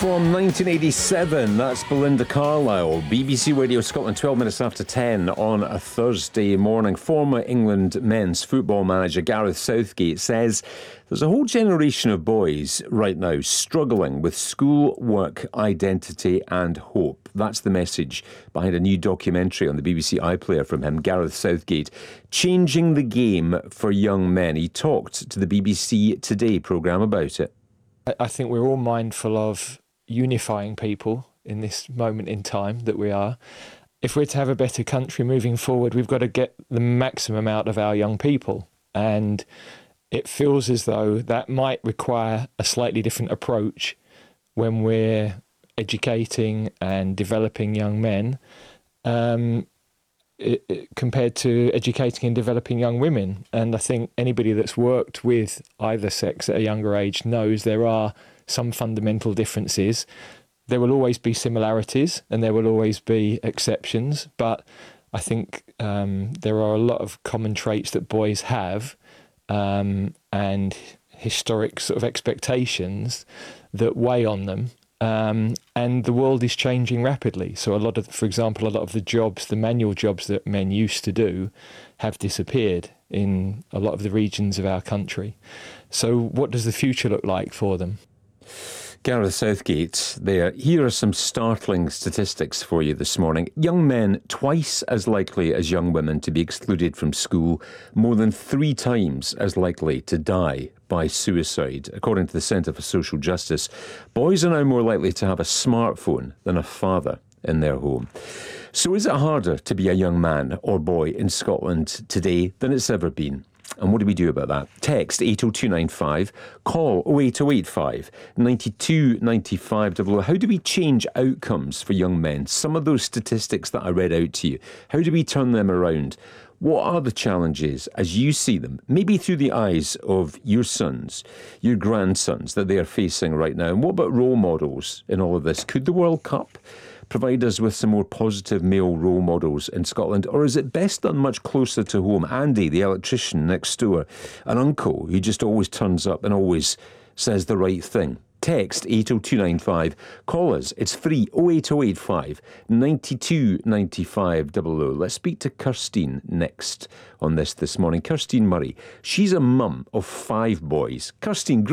From 1987, that's Belinda Carlisle. BBC Radio Scotland, 12 minutes after 10 on a Thursday morning. Former England men's football manager Gareth Southgate says there's a whole generation of boys right now struggling with school, work, identity and hope. That's the message behind a new documentary on the BBC iPlayer from him, Gareth Southgate, Changing the Game for Young Men. He talked to the BBC Today programme about it. I think we're all mindful of unifying people in this moment in time that we are. If we're to have a better country moving forward, we've got to get the maximum out of our young people. And it feels as though that might require a slightly different approach when we're educating and developing young men compared to educating and developing young women. And I think anybody that's worked with either sex at a younger age knows there are some fundamental differences. There will always be similarities and there will always be exceptions, but I think there are a lot of common traits that boys have and historic sort of expectations that weigh on them. And the world is changing rapidly. So for example, a lot of the jobs, the manual jobs that men used to do have disappeared in a lot of the regions of our country. So what does the future look like for them? Gareth Southgate there. Here are some startling statistics for you this morning. Young men twice as likely as young women to be excluded from school, more than 3 times as likely to die by suicide. According to the Centre for Social Justice, boys are now more likely to have a smartphone than a father in their home. So is it harder to be a young man or boy in Scotland today than it's ever been? And what do we do about that? Text 80295, call 08085 92 95 00. How do we change outcomes for young men? Some of those statistics that I read out to you, how do we turn them around? What are the challenges as you see them, maybe through the eyes of your sons, your grandsons that they are facing right now? And what about role models in all of this? Could the World Cup provide us with some more positive male role models in Scotland? Or is it best done much closer to home? Andy, the electrician next door, an uncle who just always turns up and always says the right thing. Text 80295. Call us. It's free. 08085 92 95 00. Let's speak to Kirstine next on this morning. Kirstine Murray. She's a mum of 5 boys. Kirstine,